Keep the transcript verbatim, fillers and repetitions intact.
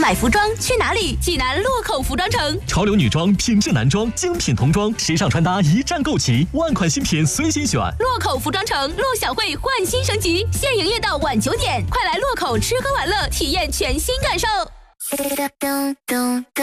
买服装去哪里？济南洛口服装城。 潮流女装、品质男装、精品童装、时尚穿搭一站购齐，万款新品随心选。 洛口服装城，陆小慧焕新升级，现营业到晚九点，快来洛口吃喝玩乐，体验全新感受。